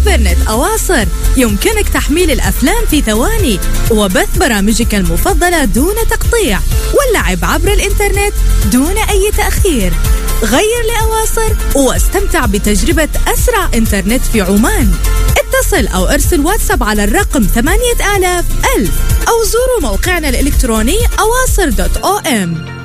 إنترنت أواصر يمكنك تحميل الأفلام في ثواني وبث برامجك المفضلة دون تقطيع واللعب عبر الإنترنت دون أي تأخير. غير لأواصر واستمتع بتجربة أسرع إنترنت في عمان. اتصل أو ارسل واتساب على الرقم 8000 أو زوروا موقعنا الإلكتروني awasr.om.